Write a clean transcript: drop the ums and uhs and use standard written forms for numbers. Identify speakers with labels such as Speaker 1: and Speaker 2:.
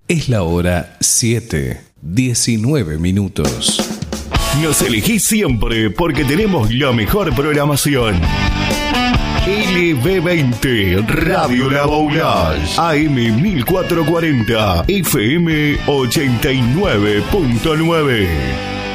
Speaker 1: Es la hora 7:19.
Speaker 2: Nos elegís siempre porque tenemos la mejor programación. LB20 Radio La Boulage, AM 1440, FM 89.9.